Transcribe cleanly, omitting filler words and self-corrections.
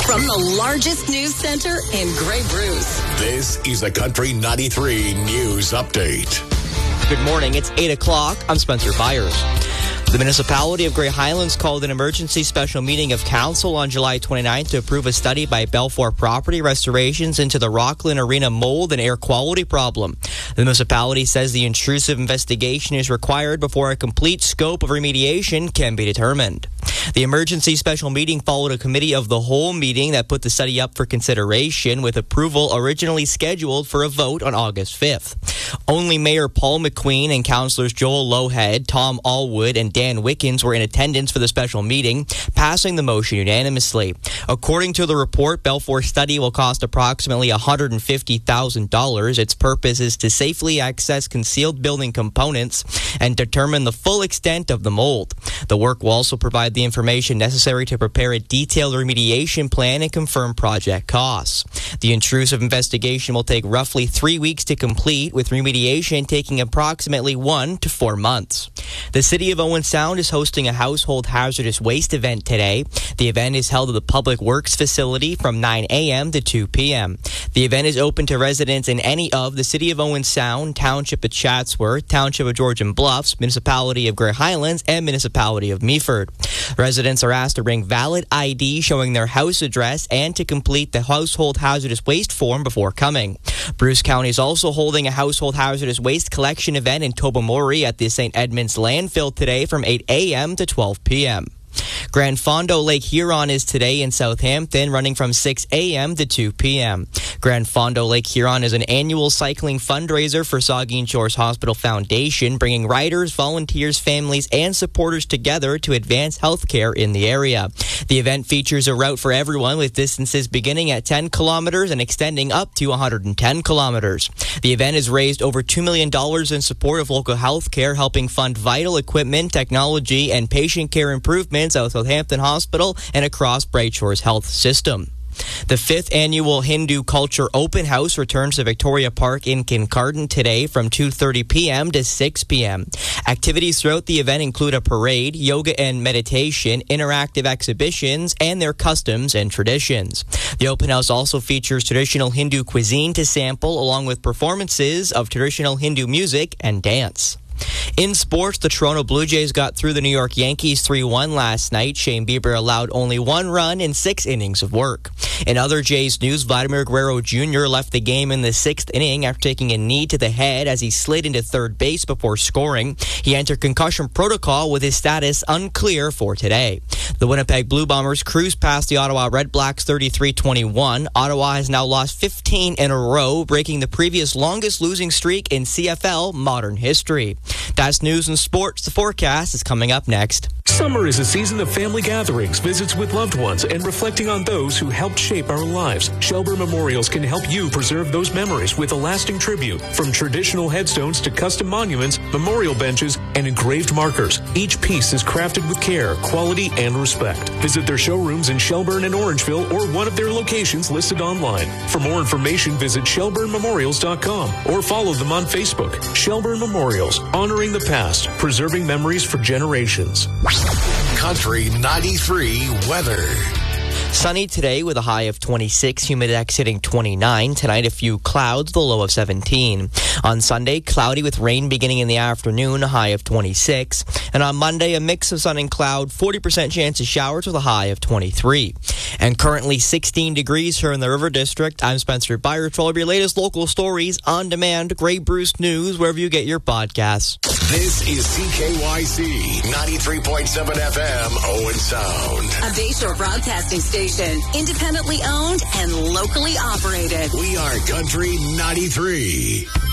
From the largest news center in Grey Bruce. This is the Country 93 News Update. Good morning. It's 8 o'clock. I'm Spencer Byers. The municipality of Grey Highlands called an emergency special meeting of council on July 29th to approve a study by Belfour Property Restorations into the Rockland Arena mold and air quality problem. The municipality says the intrusive investigation is required before a complete scope of remediation can be determined. The emergency special meeting followed a committee of the whole meeting that put the study up for consideration, with approval originally scheduled for a vote on August 5th. Only Mayor Paul McQueen and councillors Joel Lowhead, Tom Allwood, and Dan Wickens were in attendance for the special meeting, passing the motion unanimously. According to the report, Belfour's study will cost approximately $150,000. Its purpose is to safely access concealed building components and determine the full extent of the mold. The work will also provide the information necessary to prepare a detailed remediation plan and confirm project costs. The intrusive investigation will take roughly 3 weeks to complete, with remediation taking approximately 1 to 4 months. The City of Owen Sound is hosting a household hazardous waste event today. The event is held at the Public Works facility from 9 a.m. to 2 p.m. The event is open to residents in any of the City of Owen Sound, Township of Chatsworth, Township of Georgian Bluffs, Municipality of Grey Highlands, and Municipality of Meaford. Residents are asked to bring valid ID showing their house address and to complete the household hazardous waste form before coming. Bruce County is also holding a household hazardous waste collection event in Tobermory at the St. Edmunds landfill today from 8 a.m. to 12 p.m. Grand Fondo Lake Huron is today in Southampton, running from 6 a.m. to 2 p.m. Grand Fondo Lake Huron is an annual cycling fundraiser for Saugeen Shores Hospital Foundation, bringing riders, volunteers, families, and supporters together to advance healthcare in the area. The event features a route for everyone, with distances beginning at 10 kilometers and extending up to 110 kilometers. The event has raised over $2 million in support of local healthcare, helping fund vital equipment, technology, and patient care improvements at Southampton Hospital and across Bright Shores Health System. The 5th annual Hindu Culture Open House returns to Victoria Park in Kincardine today from 2:30 p.m. to 6 p.m. Activities throughout the event include a parade, yoga and meditation, interactive exhibitions, and their customs and traditions. The open house also features traditional Hindu cuisine to sample, along with performances of traditional Hindu music and dance. In sports, the Toronto Blue Jays got through the New York Yankees 3-1 last night. Shane Bieber allowed only 1 run in 6 innings of work. In other Jays news, Vladimir Guerrero Jr. left the game in the 6th inning after taking a knee to the head as he slid into third base before scoring. He entered concussion protocol with his status unclear for today. The Winnipeg Blue Bombers cruised past the Ottawa Red Blacks 33-21. Ottawa has now lost 15 in a row, breaking the previous longest losing streak in CFL modern history. That's news and sports. The forecast is coming up next. Summer is a season of family gatherings, visits with loved ones, and reflecting on those who helped shape our lives. Shelburne Memorials can help you preserve those memories with a lasting tribute. From traditional headstones to custom monuments, memorial benches, and engraved markers, each piece is crafted with care, quality, and respect. Visit their showrooms in Shelburne and Orangeville or one of their locations listed online. For more information, visit shelburnememorials.com or follow them on Facebook. Shelburne Memorials, honoring the past, preserving memories for generations. Country 93 weather. Sunny today with a high of 26, Humidex hitting 29. Tonight, a few clouds, the low of 17. On Sunday, cloudy with rain beginning in the afternoon, a high of 26. And on Monday, a mix of sun and cloud, 40% chance of showers with a high of 23. And currently 16 degrees here in the River District. I'm Spencer Byers for all of your latest local stories on demand. Grey Bruce News, wherever you get your podcasts. This is CKYC 93.7 FM, Owen Sound. A Bayshore broadcasting station, independently owned and locally operated. We are Country 93.